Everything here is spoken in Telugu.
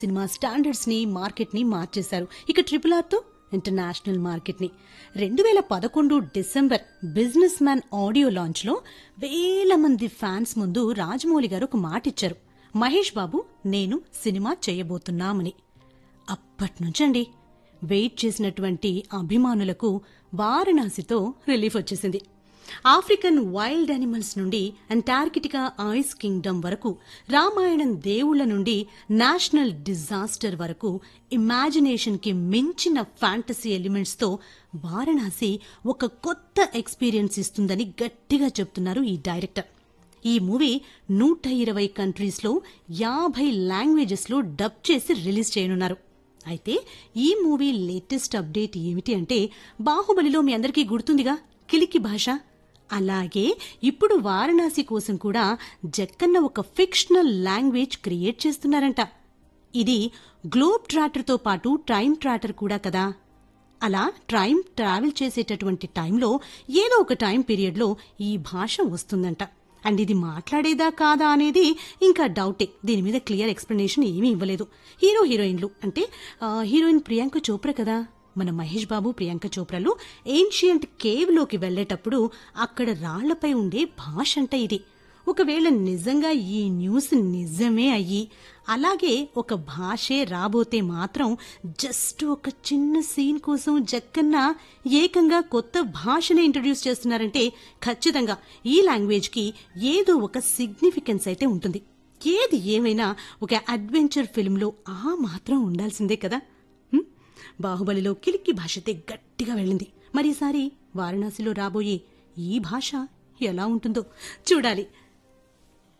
సినిమా స్టాండర్డ్స్ ని మార్కెట్ ని మార్చేశారు. ఇక ట్రిపుల్ ఆర్ తో ఇంటర్నేషనల్ మార్కెట్ ని 2011 December business man audio launch లో వేల మంది ఫ్యాన్స్ ముందు రాజమౌళి గారు ఒక మాట ఇచ్చారు. మహేష్ బాబు నేను సినిమా చేయబోతున్నామని. అప్పట్నుంచండి వెయిట్ చేసినటువంటి అభిమానులకు వారణాసితో రిలీఫ్ వచ్చేసింది. ఆఫ్రికన్ వైల్డ్ యానిమల్స్ నుండి అంటార్కిటికా ఐస్ కింగ్డమ్ వరకు, రామాయణం దేవుళ్ల నుండి నేషనల్ డిజాస్టర్ వరకు ఇమాజినేషన్ కి మించిన ఫ్యాంటసీ ఎలిమెంట్స్ తో వారణాసి ఒక కొత్త ఎక్స్పీరియన్స్ ఇస్తుందని గట్టిగా చెప్తున్నారు ఈ డైరెక్టర్. ఈ మూవీ 120 కంట్రీస్ లో 50 లాంగ్వేజెస్ లో డబ్ చేసి రిలీజ్ చేయనున్నారు. అయితే ఈ మూవీ లేటెస్ట్ అప్డేట్ ఏమిటి అంటే, బాహుబలిలో మీ అందరికీ గుర్తుందిగా కిలికి భాష, అలాగే ఇప్పుడు వారణాసి కోసం కూడా జక్కన్న ఒక ఫిక్షనల్ లాంగ్వేజ్ క్రియేట్ చేస్తున్నారంట. ఇది గ్లోబ్ ట్రాటర్ తో పాటు టైం ట్రాటర్ కూడా కదా. అలా టైం ట్రావెల్ చేసేటటువంటి టైంలో ఏదో ఒక టైం పీరియడ్ లో ఈ భాష వస్తుందంట. అండ్ ఇది మాట్లాడేదా కాదా అనేది ఇంకా డౌటే. దీని మీద క్లియర్ ఎక్స్ప్లెనేషన్ ఏమీ ఇవ్వలేదు. హీరోయిన్లు అంటే హీరోయిన్ ప్రియాంక చోప్రా కదా, మన మహేష్ బాబు ప్రియాంక చోప్రాలు ఏన్షియంట్ కేవ్ లోకి వెళ్లేటప్పుడు అక్కడ రాళ్లపై ఉండే భాష అంట ఇది. ఒకవేళ నిజంగా ఈ న్యూస్ నిజమే అయ్యి అలాగే ఒక భాషే రాబోతే మాత్రం జస్ట్ ఒక చిన్న సీన్ కోసం జక్కన్న ఏకంగా కొత్త భాషనే ఇంట్రడ్యూస్ చేస్తున్నారంటే ఖచ్చితంగా ఈ లాంగ్వేజ్ కి ఏదో ఒక సిగ్నిఫికెన్స్ అయితే ఉంటుంది. ఏది ఏమైనా ఒక అడ్వెంచర్ ఫిల్మ్ లో ఆ మాత్రం ఉండాల్సిందే కదా. బాహుబలిలో కిలికి భాషతే గట్టిగా వెళ్ళింది. మరి ఈసారి వారణాసిలో రాబోయే ఈ భాష ఎలా ఉంటుందో చూడాలి.